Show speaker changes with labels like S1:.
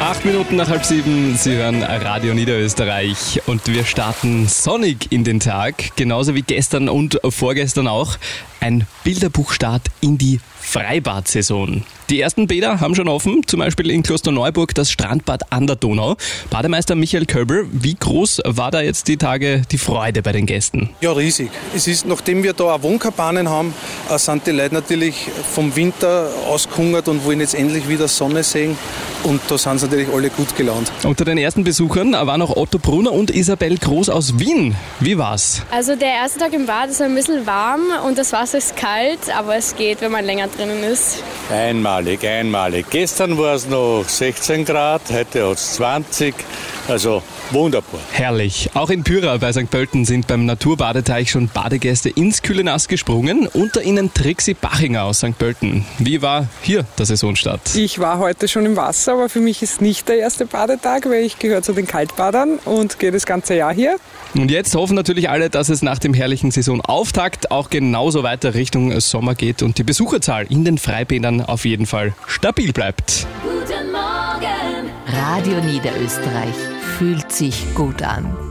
S1: 8 Minuten nach 6:30, Sie hören Radio Niederösterreich und wir starten sonnig in den Tag, genauso wie gestern und vorgestern auch. Ein Bilderbuchstart in die Freibad-Saison. Die ersten Bäder haben schon offen, zum Beispiel in Klosterneuburg das Strandbad an der Donau. Bademeister Michael Köbel, wie groß war da jetzt die Tage die Freude bei den Gästen?
S2: Ja, riesig. Es ist, nachdem wir da auch Wohnkabanen haben, sind die Leute natürlich vom Winter ausgehungert und wollen jetzt endlich wieder Sonne sehen. Und da sind sie natürlich alle gut gelaunt.
S1: Unter den ersten Besuchern waren auch Otto Brunner und Isabel Groß aus Wien. Wie war's?
S3: Also der erste Tag im Bad ist ein bisschen warm und das Wasser ist kalt, aber es geht, wenn man länger drinnen ist.
S4: Einmalig. Gestern war es noch 16 Grad, heute hat es 20, also wunderbar.
S1: Herrlich. Auch in Pyra bei St. Pölten sind beim Naturbadeteich schon Badegäste ins kühle Nass gesprungen. Unter ihnen Trixi Bachinger aus St. Pölten. Wie war hier der Saisonstart?
S5: Ich war heute schon im Wasser, aber für mich ist nicht der erste Badetag, weil ich gehöre zu den Kaltbadern und gehe das ganze Jahr hier.
S1: Und jetzt hoffen natürlich alle, dass es nach dem herrlichen Saisonauftakt auch genauso weiter Richtung Sommer geht und die Besucherzahl in den Freibädern auf jeden Fall stabil bleibt.
S6: Guten Morgen! Radio Niederösterreich fühlt sich gut an.